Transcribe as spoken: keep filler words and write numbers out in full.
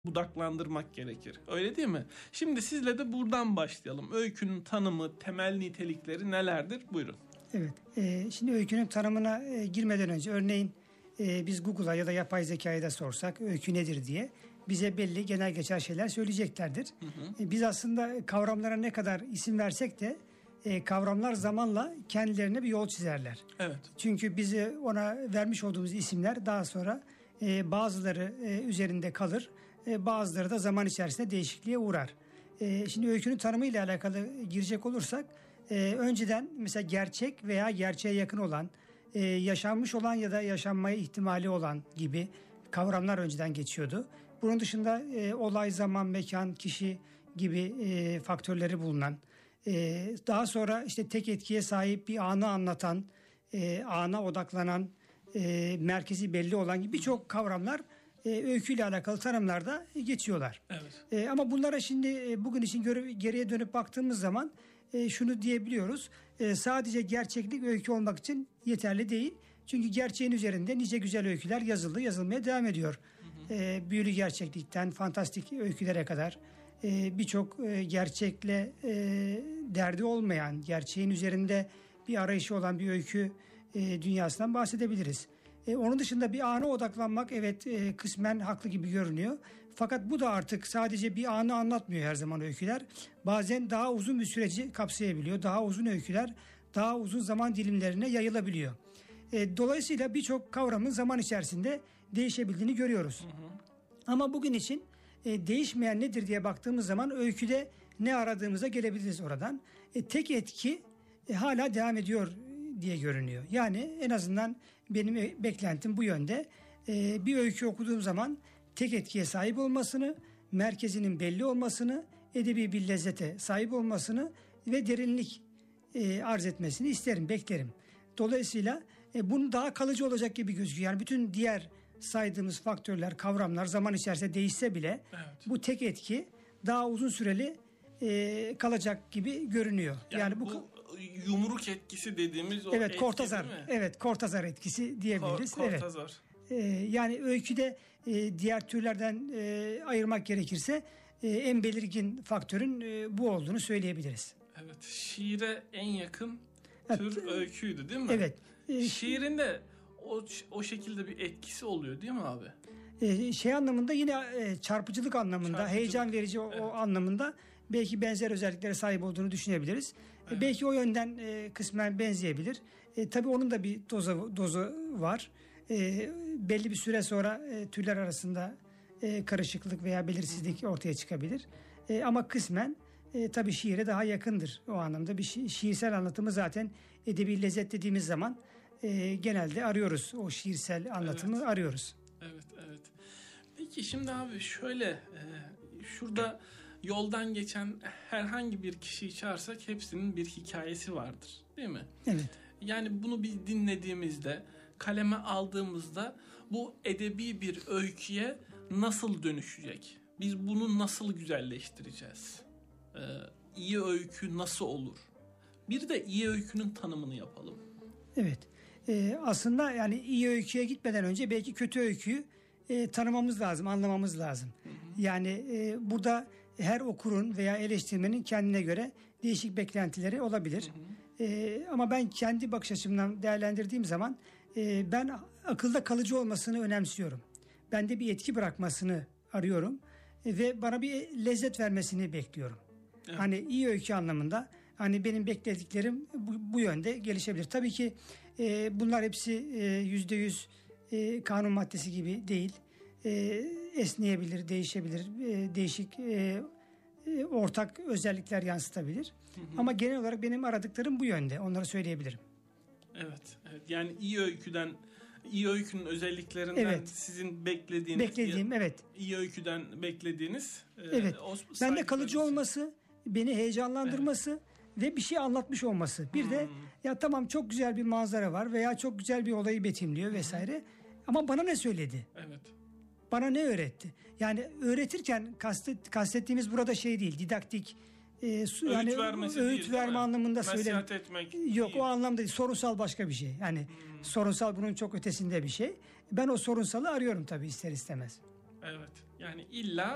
budaklandırmak gerekir. Öyle değil mi? Şimdi sizle de buradan başlayalım. Öykünün tanımı, temel nitelikleri nelerdir? Buyurun. Evet. E, şimdi öykünün tanımına e, girmeden önce örneğin e, biz Google'a ya da yapay zekaya da sorsak öykü nedir diye bize belli genel geçer şeyler söyleyeceklerdir. Hı hı. E, biz aslında kavramlara ne kadar isim versek de e, kavramlar zamanla kendilerine bir yol çizerler. Evet. Çünkü bize ona vermiş olduğumuz isimler daha sonra e, bazıları e, üzerinde kalır, e, bazıları da zaman içerisinde değişikliğe uğrar. E, şimdi öykünün tanımı ile alakalı girecek olursak e, önceden mesela gerçek veya gerçeğe yakın olan, e, yaşanmış olan ya da yaşanmaya ihtimali olan gibi kavramlar önceden geçiyordu. Bunun dışında e, olay, zaman, mekan, kişi gibi e, faktörleri bulunan, e, daha sonra işte tek etkiye sahip bir anı anlatan, e, ana odaklanan, e, merkezi belli olan gibi birçok kavramlar e, öyküyle alakalı tanımlarda geçiyorlar. Evet. E, ama bunlara şimdi e, bugün için göre, geriye dönüp baktığımız zaman e, şunu diyebiliyoruz. E, sadece gerçeklik öykü olmak için yeterli değil. Çünkü gerçeğin üzerinde nice güzel öyküler yazıldı, yazılmaya devam ediyor. Hı hı. E, büyülü gerçeklikten fantastik öykülere kadar e, birçok e, gerçekle e, derdi olmayan, gerçeğin üzerinde bir arayışı olan bir öykü e, dünyasından bahsedebiliriz. E, onun dışında bir ana odaklanmak evet e, kısmen haklı gibi görünüyor. Fakat bu da artık sadece bir anı anlatmıyor her zaman öyküler. Bazen daha uzun bir süreci kapsayabiliyor. Daha uzun öyküler daha uzun zaman dilimlerine yayılabiliyor. E, dolayısıyla birçok kavramın zaman içerisinde değişebildiğini görüyoruz. Hı hı. Ama bugün için e, değişmeyen nedir diye baktığımız zaman öyküde ne aradığımıza gelebiliriz oradan. E, tek etki e, hala devam ediyor diye görünüyor. Yani en azından benim beklentim bu yönde. E, bir öykü okuduğum zaman tek etkiye sahip olmasını, merkezinin belli olmasını, edebi bir lezzete sahip olmasını ve derinlik e, arz etmesini isterim, beklerim. Dolayısıyla e, bunun daha kalıcı olacak gibi gözüküyor. Yani bütün diğer saydığımız faktörler, kavramlar zaman içerisinde değişse bile evet, bu tek etki daha uzun süreli e, kalacak gibi görünüyor. Yani, yani bu, bu yumruk etkisi dediğimiz o evet, etki Kortazar, evet Kortazar etkisi diyebiliriz. Kor, Kortazar. Evet. E, yani öyküde e, diğer türlerden e, ayırmak gerekirse e, en belirgin faktörün e, bu olduğunu söyleyebiliriz. Evet, şiire en yakın tür evet, öyküydü değil mi? Evet. E, Şiirin de o, o şekilde bir etkisi oluyor değil mi abi? E, şey anlamında yine e, çarpıcılık anlamında, çarpıcılık, heyecan verici o, evet, o anlamında belki benzer özelliklere sahip olduğunu düşünebiliriz. Evet. E, belki o yönden e, kısmen benzeyebilir. E, tabii onun da bir dozu, dozu var. E, belli bir süre sonra e, türler arasında e, karışıklık veya belirsizlik ortaya çıkabilir. E, ama kısmen E, tabii şiire daha yakındır o anlamda. Bir şi- şiirsel anlatımı zaten edebi lezzet dediğimiz zaman e, genelde arıyoruz. O şiirsel anlatımı evet, arıyoruz. Evet, evet. Peki şimdi abi şöyle e, şurada yoldan geçen herhangi bir kişiyi çağırsak hepsinin bir hikayesi vardır, değil mi? Evet. Yani bunu bir dinlediğimizde, kaleme aldığımızda bu edebi bir öyküye nasıl dönüşecek? Biz bunu nasıl güzelleştireceğiz? Ee, iyi öykü nasıl olur? Bir de iyi öykünün tanımını yapalım. Evet. Ee, aslında yani iyi öyküye gitmeden önce belki kötü öyküyü e, tanımamız lazım, anlamamız lazım. Hı hı. Yani e, burada her okurun veya eleştirmenin kendine göre değişik beklentileri olabilir. Hı hı. E, ama ben kendi bakış açımdan değerlendirdiğim zaman e, ben akılda kalıcı olmasını önemsiyorum. Bende bir etki bırakmasını arıyorum e, ve bana bir lezzet vermesini bekliyorum. Evet. Hani iyi öykü anlamında hani benim beklediklerim bu, bu yönde gelişebilir. Tabii ki e, bunlar hepsi yüzde yüz e, kanun maddesi gibi değil. E, esneyebilir, değişebilir, e, değişik e, e, ortak özellikler yansıtabilir. Hı hı. Ama genel olarak benim aradıklarım bu yönde. Onları söyleyebilirim. Evet, evet. Yani iyi öyküden, iyi öykünün özelliklerinden evet, sizin beklediğiniz, beklediğim, evet, iyi öyküden beklediğiniz. Evet. E, ben de kalıcı olması, beni heyecanlandırması, evet, ve bir şey anlatmış olması. Bir hmm. de ya tamam çok güzel bir manzara var veya çok güzel bir olayı betimliyor vesaire. Hmm. Ama bana ne söyledi? Evet. Bana ne öğretti? Yani öğretirken kastet, kastettiğimiz burada şey değil, didaktik, e, öğüt yani vermesi öğüt değil, verme anlamında söylem. Nasihat etmek yok değil. O anlamda değil. Sorunsal başka bir şey. Yani hmm. sorunsal bunun çok ötesinde bir şey. Ben o sorunsalı arıyorum tabii ister istemez. Evet. Yani illa